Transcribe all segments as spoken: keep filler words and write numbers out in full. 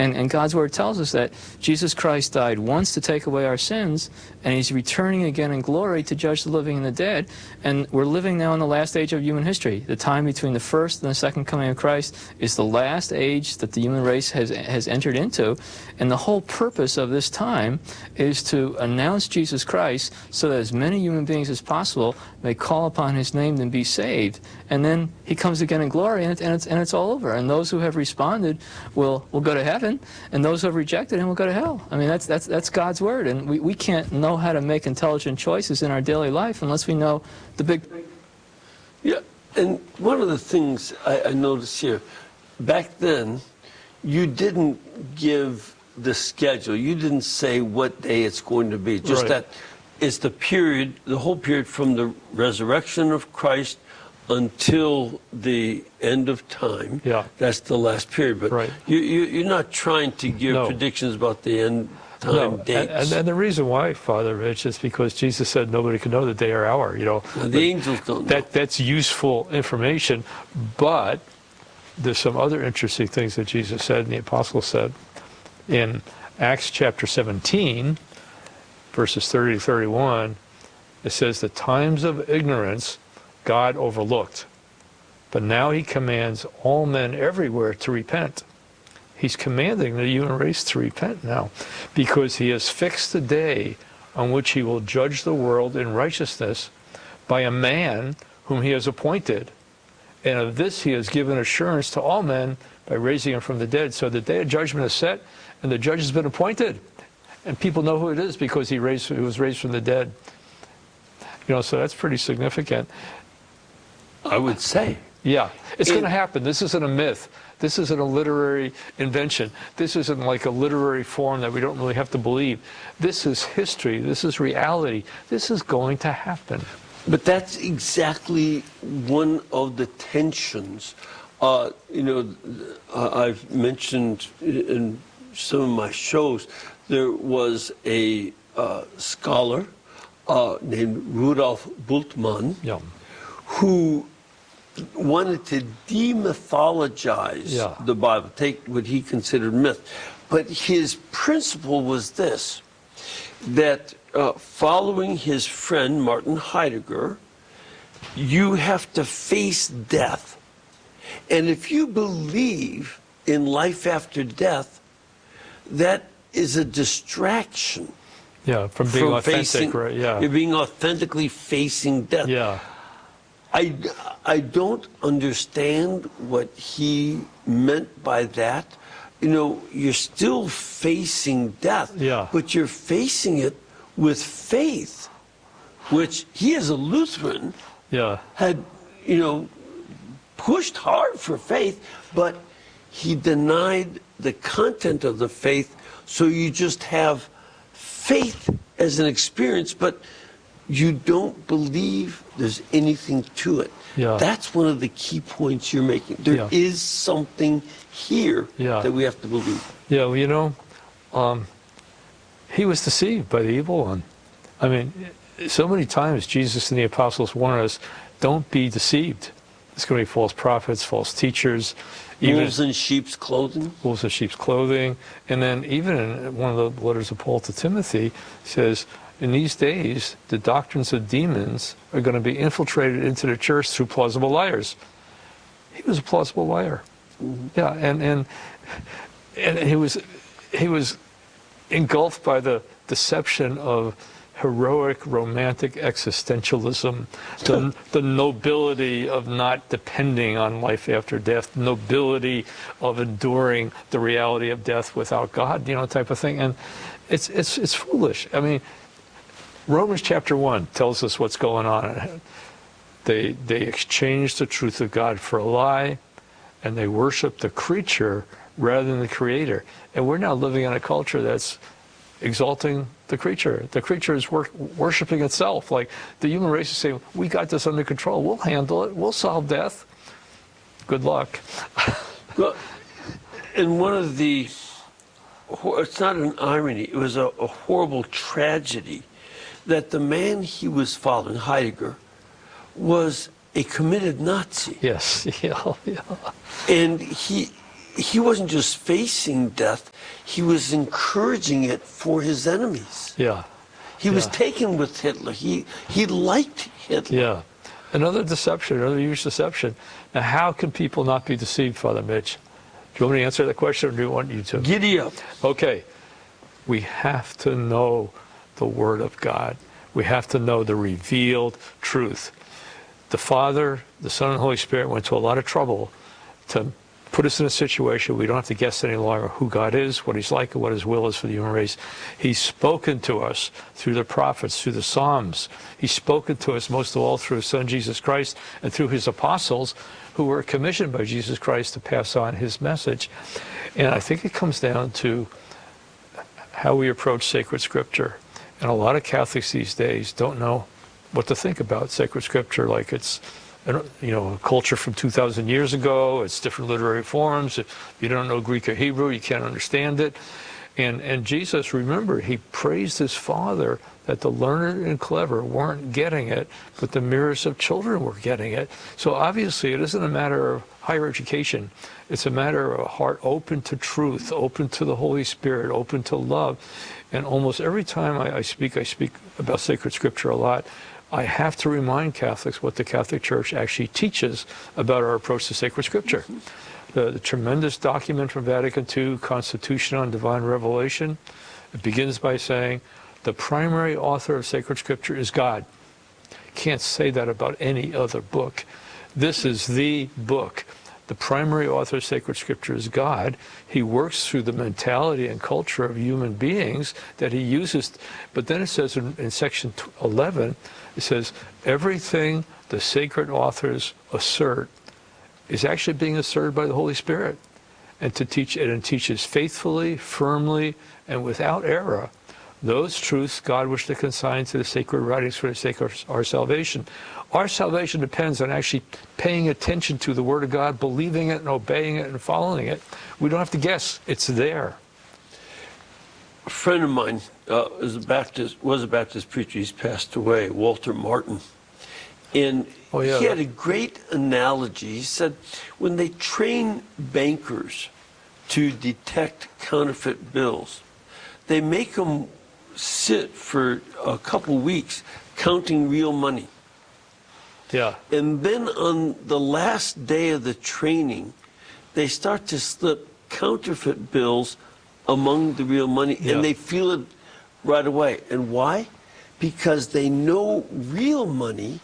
And, and God's Word tells us that Jesus Christ died once to take away our sins, and He's returning again in glory to judge the living and the dead. And we're living now in the last age of human history. The time between the first and the second coming of Christ is the last age that the human race has, has entered into. And the whole purpose of this time is to announce Jesus Christ so that as many human beings as possible may call upon His name and be saved. And then He comes again in glory, and, it, and, it's, and it's all over. And those who have responded will, will go to heaven, and those who have rejected Him will go to hell. I mean, that's, that's, that's God's Word. And we, we can't know how to make intelligent choices in our daily life unless we know the big picture. Yeah, and one of the things I, I noticed here, back then, you didn't give the schedule. You didn't say what day it's going to be. Just right. that it's the period, the whole period from the resurrection of Christ until the end of time. Yeah. That's the last period. But right. you, you, you're not trying to give no. predictions about the end time no. dates. And, and, and the reason why, Father Rich, is because Jesus said nobody can know the day or hour. You know, now, the angels don't that, know. That's useful information, but there's some other interesting things that Jesus said and the apostles said. In Acts chapter seventeen, verses thirty to thirty-one, it says, the times of ignorance God overlooked, but now He commands all men everywhere to repent. He's commanding the human race to repent now, because He has fixed the day on which He will judge the world in righteousness by a man whom He has appointed. And of this He has given assurance to all men by raising Him from the dead. So the day of judgment is set, and the judge has been appointed. And people know who it is because he, raised, he was raised from the dead. You know, so that's pretty significant. I would say. Yeah, it's It, going to happen. This isn't a myth. This isn't a literary invention. This isn't like a literary form that we don't really have to believe. This is history. This is reality. This is going to happen. But that's exactly one of the tensions. Uh, you know, uh, I've mentioned in some of my shows, there was a uh, scholar uh, named Rudolf Bultmann Yeah. who wanted to demythologize Yeah. the Bible, take what he considered myth. But his principle was this, that uh, following his friend Martin Heidegger, you have to face death. And if you believe in life after death, that is a distraction. Yeah, from being from authentic, facing, right? Yeah. You're being authentically facing death. Yeah. I, I don't understand what he meant by that. You know, you're still facing death, Yeah. but you're facing it with faith, which he, as a Lutheran, Yeah. had, you know, pushed hard for faith, but he denied the content of the faith, so you just have faith as an experience, but you don't believe there's anything to it. Yeah. That's one of the key points you're making. There Yeah. is something here Yeah. that we have to believe. Yeah, well, you know, um, he was deceived by the evil one. I mean, so many times Jesus and the apostles warn us, don't be deceived. There's going to be false prophets, false teachers. Even Wolves in sheep's clothing. wolves in sheep's clothing. And then even in one of the letters of Paul to Timothy says, in these days, the doctrines of demons are going to be infiltrated into the church through plausible liars. He was a plausible liar. Mm-hmm. Yeah, and, and and he was he was engulfed by the deception of heroic, romantic existentialism, the, the nobility of not depending on life after death, nobility of enduring the reality of death without God, you know, type of thing. And it's it's it's foolish. I mean, Romans chapter one tells us what's going on. They they exchange the truth of God for a lie, and they worship the creature rather than the Creator. And we're now living in a culture that's exalting the creature. The creature is wor worshiping itself. Like the human race is saying, we got this under control. We'll handle it. We'll solve death. Good luck. Well, and one of the, it's not an irony, it was a, a horrible tragedy that the man he was following, Heidegger, was a committed Nazi. Yes. Yeah. Yeah. And he, he wasn't just facing death, he was encouraging it for his enemies. Yeah. He yeah. was taken with Hitler. He, he liked Hitler. Yeah. Another deception, another huge deception. Now, how can people not be deceived, Father Mitch? Do you want me to answer that question, or do you want you to? Giddy up. Okay. We have to know the Word of God. We have to know the revealed truth. The Father, the Son, and the Holy Spirit went to a lot of trouble to put us in a situation we don't have to guess any longer who God is, what he's like, and what his will is for the human race. He's spoken to us through the prophets, through the Psalms. He's spoken to us most of all through his Son, Jesus Christ, and through his apostles, who were commissioned by Jesus Christ to pass on his message. And I think it comes down to how we approach sacred scripture. And a lot of Catholics these days don't know what to think about sacred scripture, like it's, you know, a culture from two thousand years ago. It's different literary forms. If you don't know Greek or Hebrew, you can't understand it. And, and Jesus, remember, he praised his Father that the learned and clever weren't getting it, but the myriads of children were getting it. So obviously it isn't a matter of higher education. It's a matter of a heart open to truth, open to the Holy Spirit, open to love. And almost every time I, I speak, I speak about sacred scripture a lot. I have to remind Catholics what the Catholic Church actually teaches about our approach to sacred scripture. The, the tremendous document from Vatican Two, Constitution on Divine Revelation, it begins by saying, the primary author of sacred scripture is God. Can't say that about any other book. This is the book. The primary author of sacred scripture is God. He works through the mentality and culture of human beings that he uses. But then it says in, in section eleven, it says, everything the sacred authors assert is actually being asserted by the Holy Spirit. And to teach it, and teaches faithfully, firmly, and without error those truths God wished to consign to the sacred writings for the sake of our salvation. Our salvation depends on actually paying attention to the Word of God, believing it and obeying it and following it. We don't have to guess. It's there. A friend of mine uh, is a Baptist, was a Baptist preacher. He's passed away, Walter Martin. And oh, yeah. he had a great analogy. He said, when they train bankers to detect counterfeit bills, they make them sit for a couple weeks counting real money. Yeah. And then on the last day of the training, they start to slip counterfeit bills among the real money, yeah. and they feel it right away. And why? Because they know real money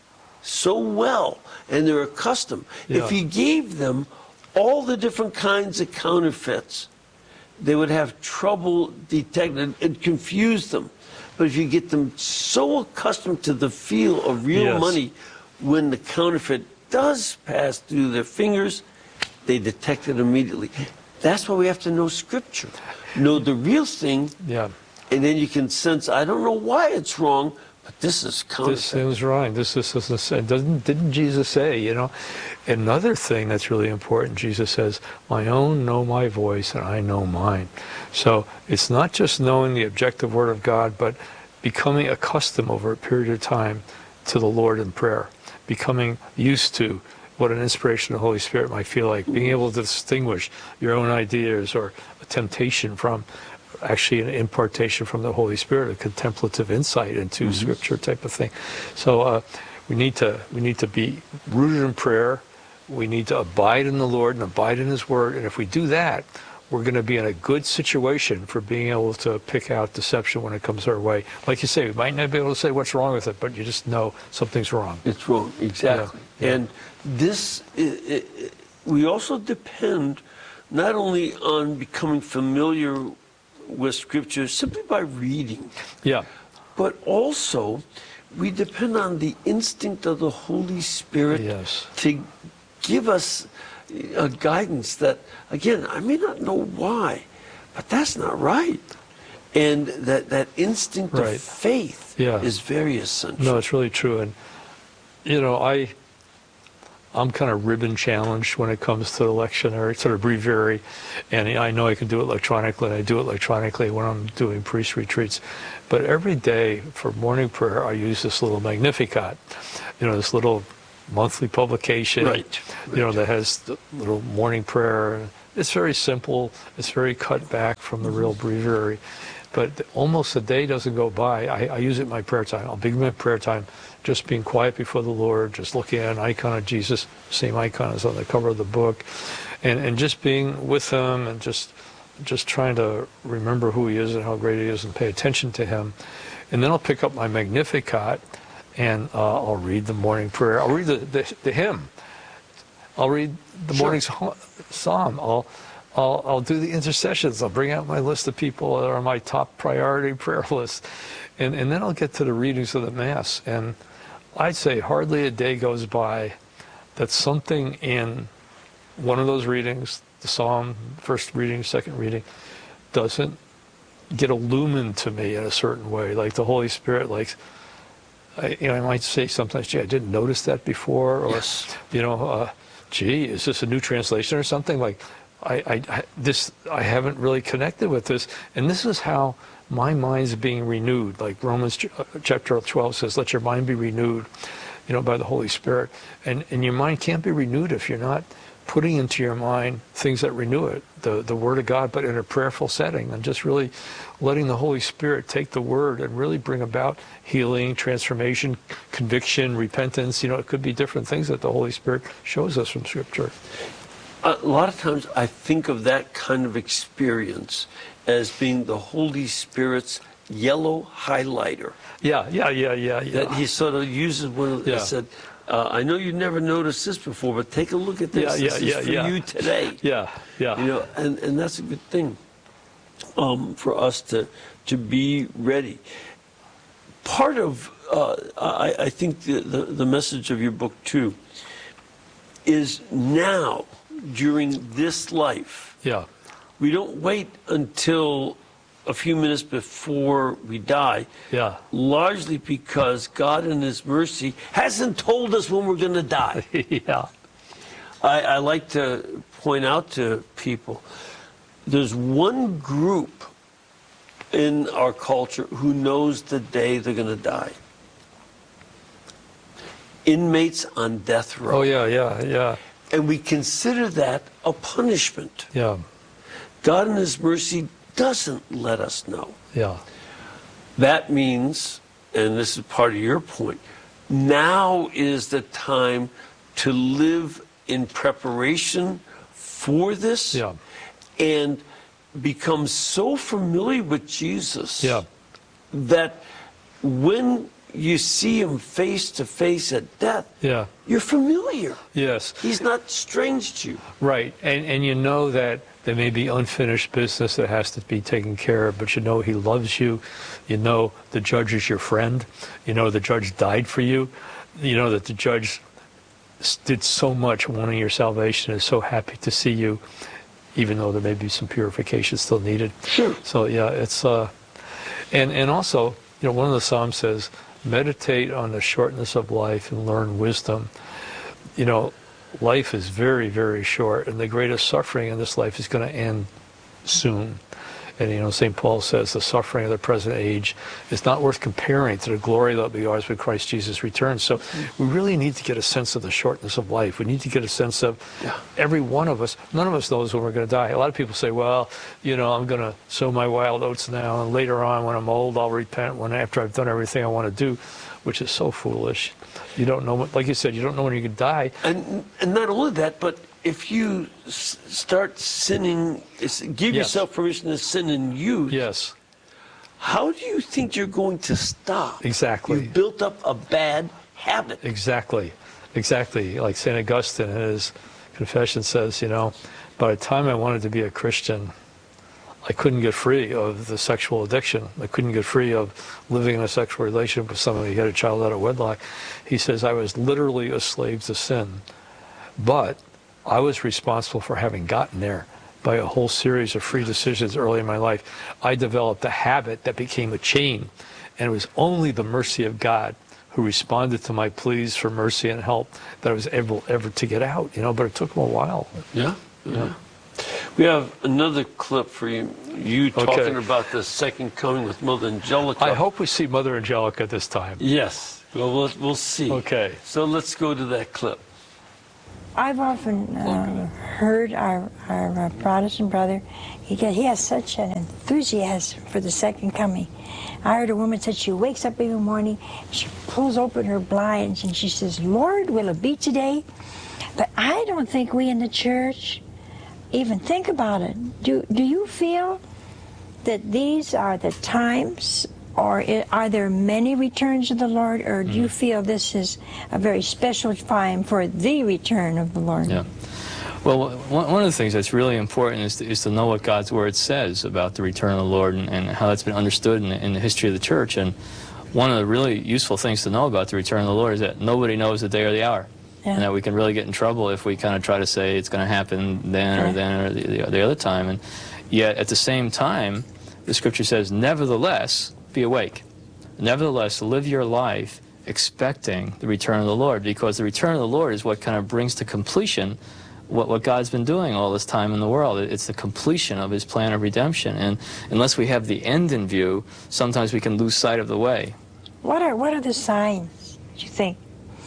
so well, and they're accustomed. Yeah. If you gave them all the different kinds of counterfeits, they would have trouble detecting it and confuse them. But if you get them so accustomed to the feel of real yes. money, when the counterfeit does pass through their fingers, they detect it immediately. That's why we have to know Scripture. Know the real thing, yeah. and then you can sense, I don't know why it's wrong, but this is counterfeit. This seems wrong. This is, this is, doesn't, didn't Jesus say, you know? Another thing that's really important, Jesus says, my own know my voice and I know mine. So it's not just knowing the objective Word of God, but becoming accustomed over a period of time to the Lord in prayer, becoming used to what an inspiration of the Holy Spirit might feel like, being able to distinguish your own ideas or a temptation from actually an impartation from the Holy Spirit, a contemplative insight into mm-hmm. Scripture type of thing. So uh, we need to we need to be rooted in prayer. We need to abide in the Lord and abide in His Word. And if we do that, we're going to be in a good situation for being able to pick out deception when it comes our way. Like you say, we might not be able to say what's wrong with it, but you just know something's wrong. It's wrong, exactly. Yeah. Yeah. And this, it, it, we also depend not only on becoming familiar with Scripture simply by reading, yeah, but also we depend on the instinct of the Holy Spirit yes. to give us a guidance that, again, I may not know why, but that's not right. And that, that instinct right. of faith yeah. is very essential. No, it's really true. And, you know, I, I'm kind of ribbon challenged when it comes to the lectionary, sort of breviary. And I know I can do it electronically, and I do it electronically when I'm doing priest retreats. But every day for morning prayer, I use this little Magnificat, you know, this little monthly publication, right, you know, that has the little morning prayer, it's very simple. It's very cut back from the real breviary. But almost a day doesn't go by. I, I use it in my prayer time. I'll begin my prayer time just being quiet before the Lord, just looking at an icon of Jesus, same icon as on the cover of the book, and, and just being with him and just just trying to remember who he is and how great he is and pay attention to him. And then I'll pick up my Magnificat and uh, I'll read the morning prayer. I'll read the, the, the hymn. I'll read the Sure. morning psalm. I'll, I'll, I'll do the intercessions. I'll bring out my list of people that are on my top priority prayer list. And, and then I'll get to the readings of the Mass. And I'd say hardly a day goes by that something in one of those readings, the psalm, first reading, second reading, doesn't get illumined to me in a certain way. Like the Holy Spirit, like, I, you know, I might say sometimes, gee, I didn't notice that before. Or, Yes. you know, uh, gee, is this a new translation or something? Like, I, I, I, this, I haven't really connected with this. And this is how my mind's being renewed. Like Romans ch chapter twelve says, let your mind be renewed, you know, by the Holy Spirit. And, and your mind can't be renewed if you're not putting into your mind things that renew it, the, the Word of God, but in a prayerful setting, and just really letting the Holy Spirit take the Word and really bring about healing, transformation, conviction, repentance. You know, it could be different things that the Holy Spirit shows us from Scripture. A lot of times I think of that kind of experience as being the Holy Spirit's yellow highlighter. Yeah, yeah, yeah, yeah, yeah. That he sort of uses one of the, Yeah. he said, uh, I know you've never noticed this before, but take a look at this. Yeah, yeah, this yeah, is for yeah. you today. Yeah, yeah. You know, and, and that's a good thing um, for us to to be ready. Part of, uh, I, I think the, the, the message of your book too, is now, during this life, Yeah, we don't wait until a few minutes before we die, yeah. largely because God in his mercy hasn't told us when we're going to die. Yeah, I, I like to point out to people, there's one group in our culture who knows the day they're going to die. Inmates on death row. oh yeah, yeah, yeah, And we consider that a punishment. yeah, God in his mercy doesn't let us know. yeah, That means, and this is part of your point, now is the time to live in preparation for this yeah, and become so familiar with Jesus yeah, that when you see him face to face at death, yeah. you're familiar. Yes. He's not strange to you. Right, and and you know that there may be unfinished business that has to be taken care of, but you know he loves you. You know the judge is your friend. You know the judge died for you. You know that the judge s- did so much wanting your salvation, is so happy to see you, even though there may be some purification still needed. Sure. So yeah, it's uh, and and also, you know, one of the Psalms says, meditate on the shortness of life and learn wisdom. You know, life is very, very short, and the greatest suffering in this life is going to end soon. And, you know, Saint Paul says the suffering of the present age is not worth comparing to the glory that will be ours when Christ Jesus returns. So we really need to get a sense of the shortness of life. We need to get a sense of Yeah. every one of us. None of us knows when we're going to die. A lot of people say, well, you know, I'm going to sow my wild oats now, and later on when I'm old, I'll repent when after I've done everything I want to do, which is so foolish. You don't know, like you said, you don't know when you could die. And and not only that, but if you s- start sinning, is- give Yes. yourself permission to sin in youth, Yes, how do you think you're going to stop? exactly. You've built up a bad habit. Exactly, exactly. Like Saint Augustine in his confession says, you know, by the time I wanted to be a Christian, I couldn't get free of the sexual addiction. I couldn't get free of living in a sexual relationship with somebody who had a child out of wedlock. He says, I was literally a slave to sin. But I was responsible for having gotten there by a whole series of free decisions early in my life. I developed a habit that became a chain, and it was only the mercy of God who responded to my pleas for mercy and help that I was able ever to get out, you know, but it took him a while. Yeah. Yeah. We have another clip for you, you Okay. talking about the second coming with Mother Angelica. I hope we see Mother Angelica this time. Yes. Well, we'll, we'll see. Okay. So let's go to that clip. I've often uh, heard our, our uh, Protestant brother, he, get, he has such an enthusiasm for the second coming. I heard a woman said she wakes up every morning, she pulls open her blinds and she says, Lord, will it be today? But I don't think we in the church even think about it. Do, do you feel that these are the times, or are there many returns of the Lord, or do you feel this is a very special time for the return of the Lord? Yeah. Well, one of the things that's really important is to, is to know what God's Word says about the return of the Lord, and, and how that's been understood in, in the history of the church. And one of the really useful things to know about the return of the Lord is that nobody knows the day or the hour. Yeah. And that we can really get in trouble if we kind of try to say it's going to happen then or then or the, the, the other time. And yet, at the same time, the Scripture says, nevertheless, be awake. Nevertheless, live your life expecting the return of the Lord, because the return of the Lord is what kind of brings to completion what, what God's been doing all this time in the world. It's the completion of His plan of redemption. And unless we have the end in view, sometimes we can lose sight of the way. What are, what are the signs, do you think?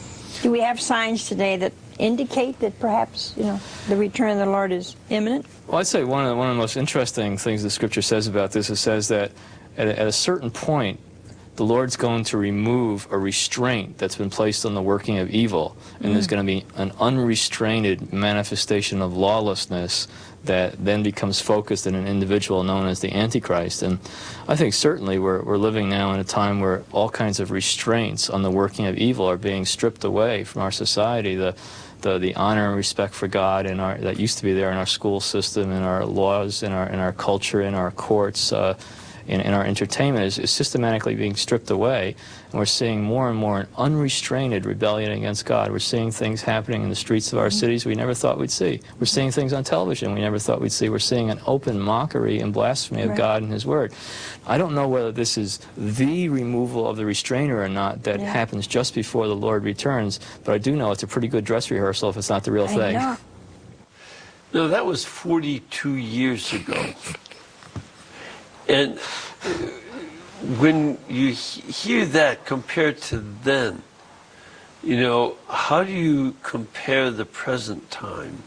Do we have signs today that indicate that perhaps, you know, the return of the Lord is imminent? Well, I'd say one of the, one of the most interesting things the Scripture says about this, it says that at a, at a certain point, the Lord's going to remove a restraint that's been placed on the working of evil, and mm. there's going to be an unrestrained manifestation of lawlessness that then becomes focused in an individual known as the Antichrist. And I think certainly we're, we're living now in a time where all kinds of restraints on the working of evil are being stripped away from our society. The, the, the honor and respect for God in our, that used to be there in our school system, in our laws, in our, in our culture, in our courts, uh, In, in our entertainment is, is systematically being stripped away, and we're seeing more and more an unrestrained rebellion against God. We're seeing things happening in the streets of our cities we never thought we'd see. We're seeing things on television we never thought we'd see. We're seeing an open mockery and blasphemy of right. God and His Word. I don't know whether this is the removal of the restrainer or not that yeah. happens just before the Lord returns, but I do know it's a pretty good dress rehearsal if it's not the real I thing. Know. No, that was forty-two years ago. And when you hear that compared to then, you know, how do you compare the present time?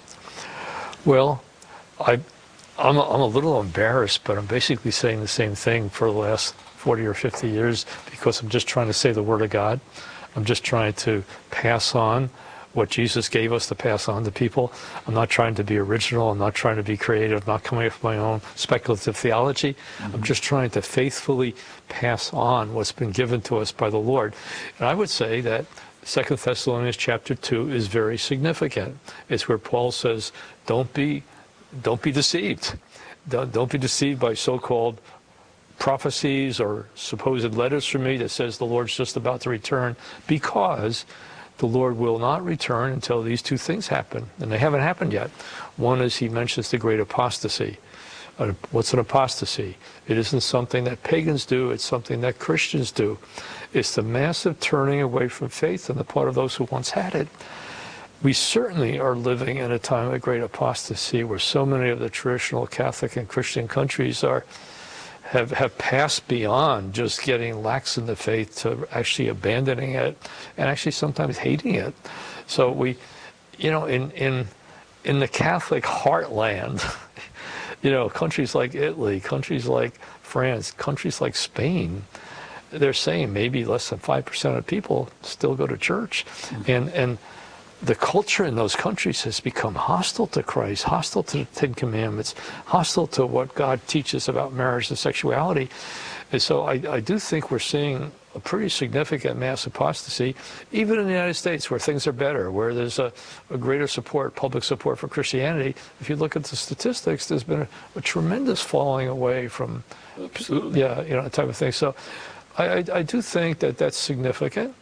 Well, I, I'm, a, I'm a little embarrassed, but I'm basically saying the same thing for the last forty or fifty years, because I'm just trying to say the Word of God. I'm just trying to pass on what Jesus gave us to pass on to people. I'm not trying to be original. I'm not trying to be creative. I'm not coming up with my own speculative theology. Mm-hmm. I'm just trying to faithfully pass on what's been given to us by the Lord. And I would say that Second Thessalonians chapter two is very significant. It's where Paul says, don't be, don't be deceived. Don't, don't be deceived by so-called prophecies or supposed letters from me that says the Lord's just about to return, because the Lord will not return until these two things happen, and they haven't happened yet. One is, he mentions the great apostasy. Uh, what's an apostasy? It isn't something that pagans do, it's something that Christians do. It's the massive turning away from faith on the part of those who once had it. We certainly are living in a time of great apostasy, where so many of the traditional Catholic and Christian countries are Have, have passed beyond just getting lax in the faith to actually abandoning it, and actually sometimes hating it. So we, you know, in in in the Catholic heartland, you know, countries like Italy, countries like France, countries like Spain, they're saying maybe less than five percent of people still go to church, mm-hmm. and and. The culture in those countries has become hostile to Christ, hostile to the Ten Commandments, hostile to what God teaches about marriage and sexuality. And so I, I do think we're seeing a pretty significant mass apostasy, even in the United States, where things are better, where there's a, a greater support, public support for Christianity. If you look at the statistics, there's been a, a tremendous falling away from, Absolutely. yeah, you know, that type of thing. So I, I, I do think that that's significant.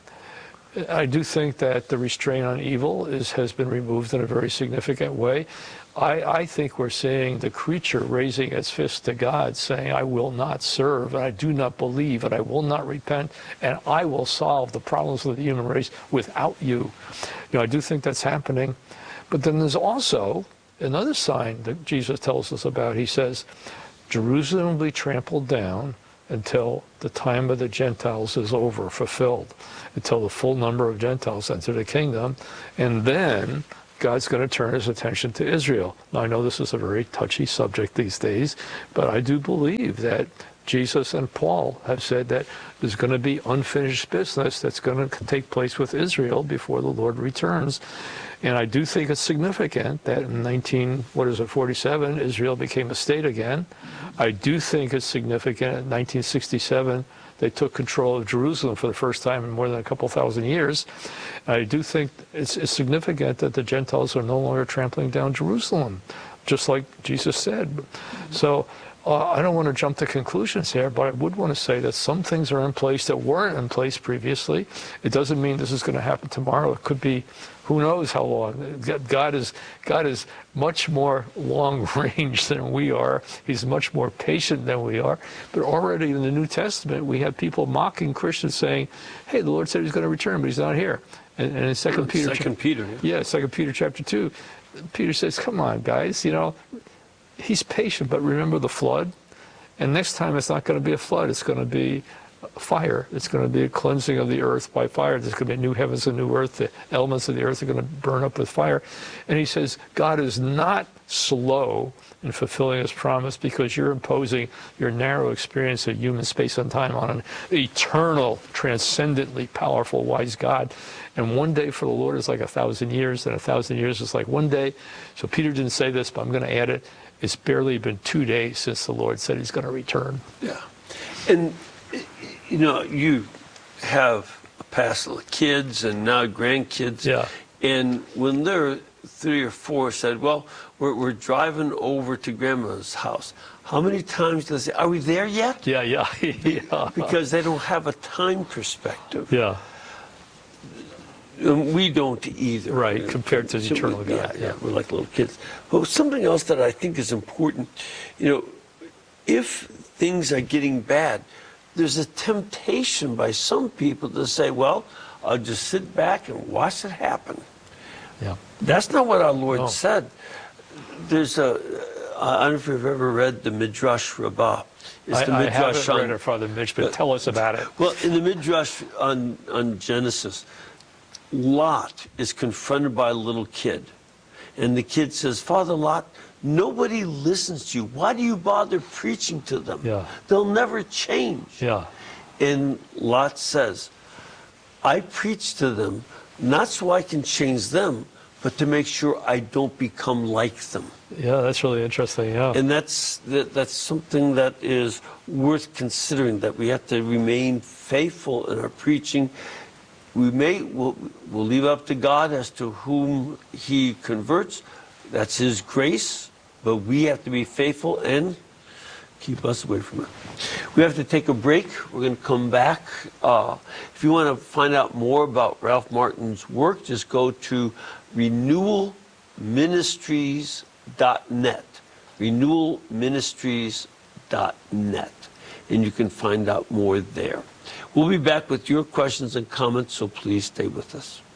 I do think that the restraint on evil is, has been removed in a very significant way. I, I think we're seeing the creature raising its fist to God, saying, I will not serve, and I do not believe, and I will not repent, and I will solve the problems of the human race without you. You know, I do think that's happening. But then there's also another sign that Jesus tells us about. He says, Jerusalem will be trampled down until the time of the Gentiles is over, fulfilled, until the full number of Gentiles enter the kingdom, and then God's going to turn his attention to Israel. Now, I know this is a very touchy subject these days, but I do believe that Jesus and Paul have said that there's going to be unfinished business that's going to take place with Israel before the Lord returns. And I do think it's significant that in nineteen, what is it, forty-seven, Israel became a state again. I do think it's significant in nineteen sixty-seven, they took control of Jerusalem for the first time in more than a couple thousand years. I do think it's, it's significant that the Gentiles are no longer trampling down Jerusalem, just like Jesus said. So uh, I don't want to jump to conclusions here, but I would want to say that some things are in place that weren't in place previously. It doesn't mean this is going to happen tomorrow. It could be, who knows how long. God is, God is much more long range than we are. He's much more patient than we are. But already in the New Testament, we have people mocking Christians saying, hey, the Lord said he's going to return, but he's not here. And, and in Second Peter, Second Peter, yeah. yeah, Second Peter chapter two, Peter says, come on, guys, you know, he's patient, but remember the flood? And next time it's not going to be a flood, it's going to be fire. It's going to be a cleansing of the earth by fire. There's going to be new heavens and new earth. The elements of the earth are going to burn up with fire. And he says, God is not slow in fulfilling his promise because you're imposing your narrow experience of human space and time on an eternal, transcendently powerful, wise God. And one day for the Lord is like a thousand years, and a thousand years is like one day. So Peter didn't say this, but I'm going to add it. It's barely been two days since the Lord said he's going to return. Yeah. And you know, you have a past of kids and now grandkids. Yeah. And when they're three or four, said, well, we're, we're driving over to grandma's house. How many times do they say, are we there yet? Yeah, yeah, yeah. Because they don't have a time perspective. Yeah. And we don't either. Right, compared to the So eternal we- God. Yeah, yeah, we're like little kids. But something else that I think is important, you know, if things are getting bad, there's a temptation by some people to say, well, I'll just sit back and watch it happen. Yeah. That's not what our Lord No. said. There's a, I don't know if you've ever read the Midrash Rabbah. It's I, the I Midrash haven't read it, Father Mitch, but uh, tell us about it. Well, in the Midrash on, on Genesis, Lot is confronted by a little kid. And the kid says, Father Lot, nobody listens to you. Why do you bother preaching to them? Yeah. They'll never change. Yeah. And Lot says, I preach to them not so I can change them, but to make sure I don't become like them. Yeah, that's really interesting, yeah. And that's that, that's something that is worth considering, that we have to remain faithful in our preaching. We may, we'll, we'll leave up to God as to whom he converts. That's his grace, but we have to be faithful and keep us away from it. We have to take a break. We're going to come back. Uh, if you want to find out more about Ralph Martin's work, just go to renewal ministries dot net. renewal ministries dot net. And you can find out more there. We'll be back with your questions and comments, so please stay with us.